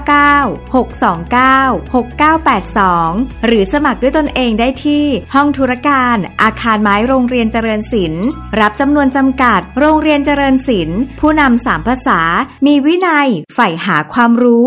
หรือสมัครด้วยตนเองได้ที่ห้องธุรการอาคารไม้โรงเรียนเจริญศิลป์รับจำนวนจำกัดโรงเรียนเจริญศิลป์ผู้นำ3 ภาษามีวินัยใฝ่หาความรู้